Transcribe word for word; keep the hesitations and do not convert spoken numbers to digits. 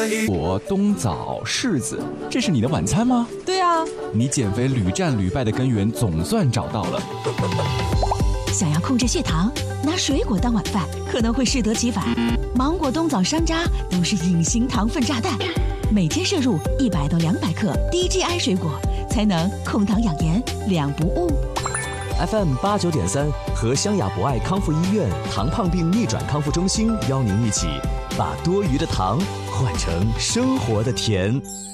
果、冬枣、柿子，这是你的晚餐吗？ 对啊， 你减肥屡战屡败的根源总算找到了。 想要控制血糖，拿水果当晚饭可能会适得其反。芒果、冬枣、山楂都是隐形糖分炸弹，每天摄入一百到两百克低 G I 水果，才能控糖养颜，两不误。 F M 八九点三和湘雅博爱康复医院糖胖病逆转康复中心邀您一起，把多余的糖换成生活的甜。